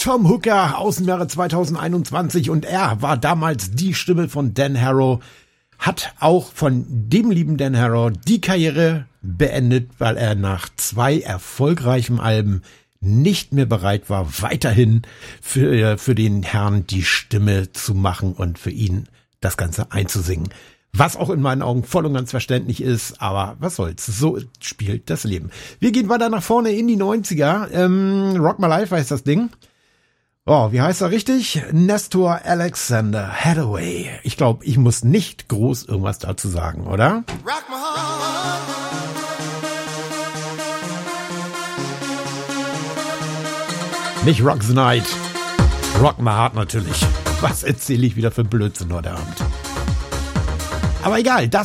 Tom Hooker aus dem Jahre 2021 und er war damals die Stimme von Dan Harrow, hat auch von dem lieben Dan Harrow die Karriere beendet, weil er nach 2 erfolgreichen Alben nicht mehr bereit war, weiterhin für den Herrn die Stimme zu machen und für ihn das Ganze einzusingen. Was auch in meinen Augen voll und ganz verständlich ist, aber was soll's, so spielt das Leben. Wir gehen weiter nach vorne in die 90er. Rock My Life heißt das Ding. Oh, wie heißt er richtig? Nestor Alexander Hathaway. Ich glaube, ich muss nicht groß irgendwas dazu sagen, oder? Rock my heart. Nicht Rock the Night. Rock my heart natürlich. Was erzähle ich wieder für Blödsinn heute Abend? Aber egal, das